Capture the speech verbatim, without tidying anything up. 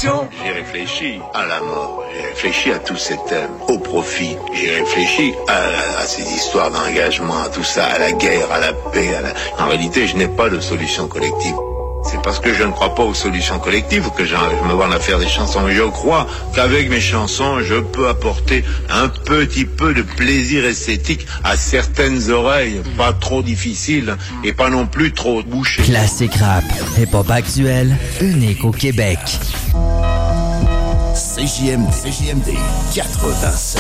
solution. J'ai réfléchi à la mort, j'ai réfléchi à tous ces thèmes, au profit, j'ai réfléchi à, à ces histoires d'engagement, à tout ça, à la guerre, à la paix. À la... En réalité, je n'ai pas de solution collective. C'est parce que je ne crois pas aux solutions collectives que je me vois à faire des chansons. Je crois qu'avec mes chansons, je peux apporter un petit peu de plaisir esthétique à certaines oreilles, pas trop difficiles et pas non plus trop bouchées. Classique rap, hip-hop actuel, unique au Québec. C J M D, C J M D quatre-vingt-sept.